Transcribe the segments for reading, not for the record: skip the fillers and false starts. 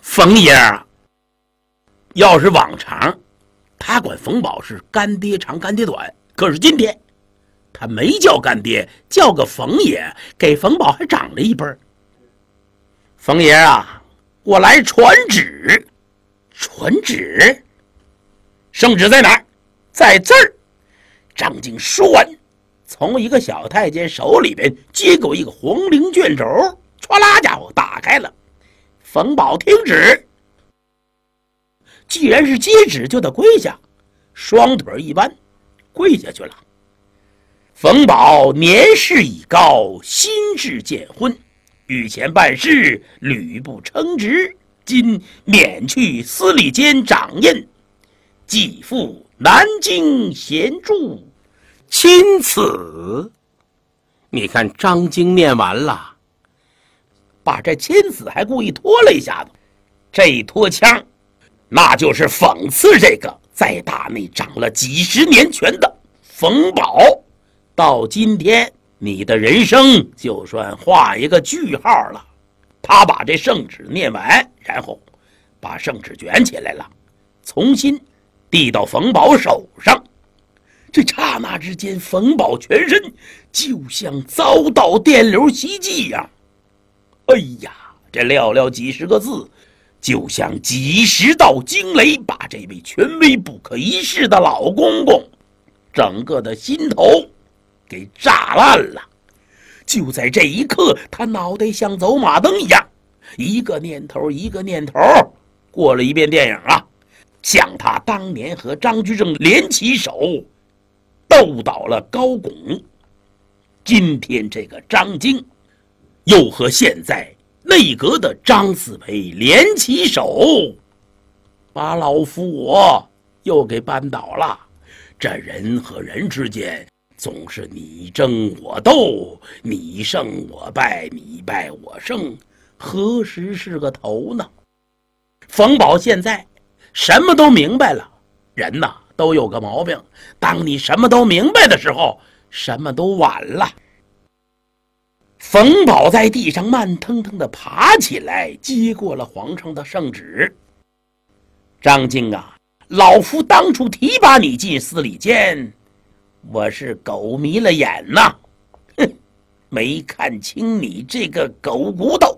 冯爷啊，要是往常他管冯宝是干爹长干爹短，可是今天他没叫干爹，叫个冯爷，给冯宝还长了一辈儿。冯爷啊，我来传旨。传旨？圣旨在哪儿？在这儿。张京说完，从一个小太监手里边接过一个黄绫卷轴，歘啦家伙打开了。冯宝听旨。既然是接旨，就得跪下，双腿一弯，跪下去了。冯宝年事已高，心智渐昏，御前办事屡不称职，今免去司礼监掌印，寄赴南京闲住，钦此。你看张京念完了，把这钦此还故意拖了一下子，这一拖腔，那就是讽刺这个在大内掌了几十年权的冯宝。到今天你的人生就算画一个句号了。他把这圣旨念完，然后把圣旨卷起来了，重新递到冯宝手上。这刹那之间，冯宝全身就像遭到电流袭击一样。哎呀，这寥寥几十个字，就像几十道惊雷，把这位权威不可一世的老公公整个的心头给炸烂了。就在这一刻，他脑袋像走马灯一样，一个念头一个念头过了一遍电影啊，像他当年和张居正联起手斗倒了高拱，今天这个张京又和现在内阁的张四培联起手，把老夫我又给扳倒了。这人和人之间总是你争我斗，你胜我败，你败我胜，何时是个头呢？冯宝现在什么都明白了。人呐，都有个毛病，当你什么都明白的时候，什么都晚了。冯宝在地上慢腾腾地爬起来，接过了皇上的圣旨。张京啊，老夫当初提拔你进司礼监，我是狗迷了眼呐，哼，没看清你这个狗骨头。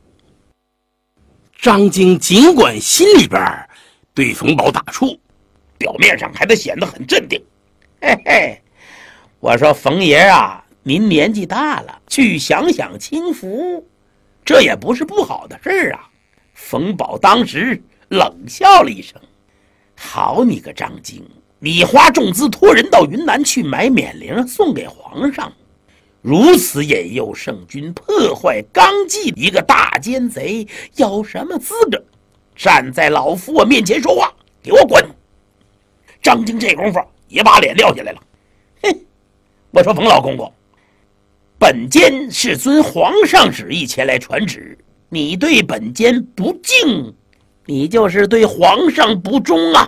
张京尽管心里边对冯宝打怵，表面上还得显得很镇定。嘿嘿，我说冯爷啊，您年纪大了，去享享清福，这也不是不好的事啊。冯宝当时冷笑了一声：好你个张京，你花重资托人到云南去买冕翎送给皇上，如此引诱圣君，破坏纲纪，一个大奸贼有什么资格站在老夫我面前说话？给我滚！张京这功夫也把脸撂下来了。哼，我说冯老公公，本监是遵皇上旨意前来传旨，你对本监不敬，你就是对皇上不忠啊。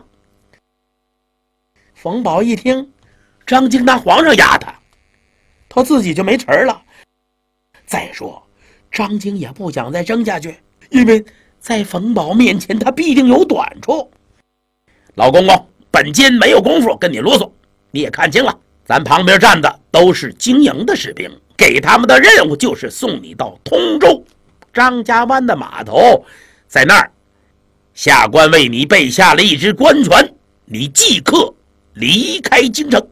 冯宝一听张京拿皇上压他，他自己就没词了。再说张京也不想再争下去，因为在冯宝面前他必定有短处。老公公，本监没有功夫跟你啰嗦，你也看清了，咱旁边站的都是经营的士兵，给他们的任务就是送你到通州张家湾的码头，在那儿下官为你备下了一只官船，你即刻离开京城。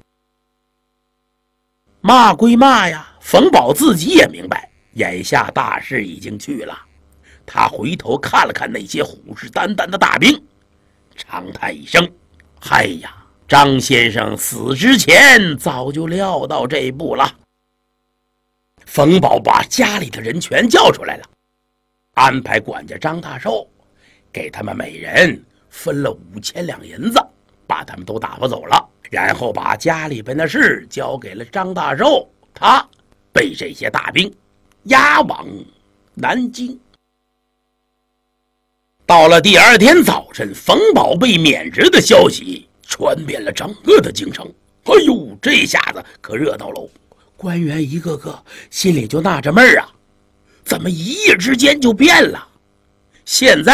骂归骂呀，冯宝自己也明白眼下大势已经去了。他回头看了看那些虎视眈眈的大兵，长叹一声：哎呀，张先生死之前早就料到这一步了。冯宝把家里的人全叫出来了，安排管家张大寿给他们每人分了5000两银子，把他们都打发走了，然后把家里边的事交给了张大寿，他被这些大兵押往南京。到了第二天早晨，冯宝被免职的消息传遍了整个的京城。哎呦，这下子可热闹喽！官员一个个心里就纳着闷啊，怎么一夜之间就变了？现在